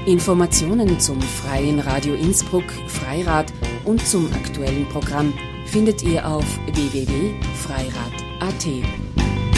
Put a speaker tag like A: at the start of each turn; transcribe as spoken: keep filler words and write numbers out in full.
A: Informationen zum Freien Radio Innsbruck, Freirad und zum aktuellen Programm findet ihr auf w w w punkt freirad punkt a t.